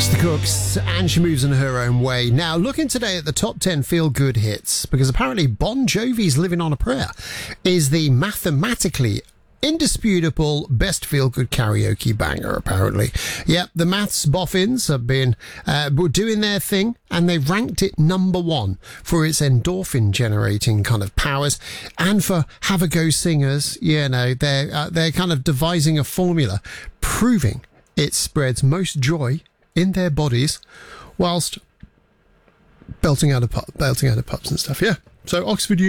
Cooks, and she moves in her own way. Now, looking today at the top 10 feel-good hits, because apparently Bon Jovi's Living on a Prayer is the mathematically indisputable best feel-good karaoke banger, apparently. Yep, the maths boffins have been doing their thing, and they've ranked it number one for its endorphin-generating kind of powers, and for have-a-go singers, you know, they're kind of devising a formula proving it spreads most joy in their bodies whilst belting out of pubs and stuff. Yeah. So Oxford